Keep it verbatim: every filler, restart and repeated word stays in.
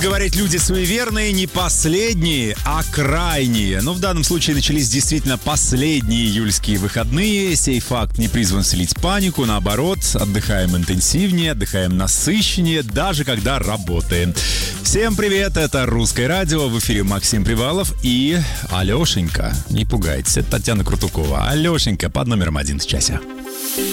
говорить люди суеверные, не последние, а крайние. Но в данном случае начались действительно последние июльские выходные. Сей факт не призван вселить панику. Наоборот, отдыхаем интенсивнее, отдыхаем насыщеннее, даже когда работаем. Всем привет, это Русское радио. В эфире Максим Привалов и Алешенька. Не пугайтесь, это Татьяна Крутукова. Алешенька под номером один в часе.